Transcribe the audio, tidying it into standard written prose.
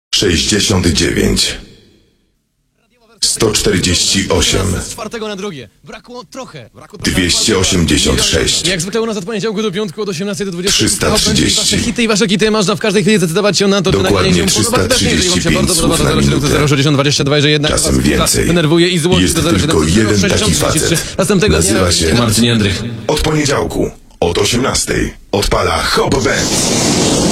69 148 Z czwartego na drugie. Brakło trochę. 286 Jak zwykle u nas od poniedziałku do piątku od 18 do 20. 330 Wasze hity i wasze kity można w każdej chwili zdecydować się na to, czy Dokładnie nagranie się podoba. Jeżeli wam się 335 bardzo podoba, słów na to 070 minutę. 060 22, że jednak Czasem was więcej. denerwuje i złości Jest do tylko 070 jeden 060 taki 33. facet. Następnego Nazywa dnia się Marcin Jędrych. Od poniedziałku od 18 odpala Hop Band.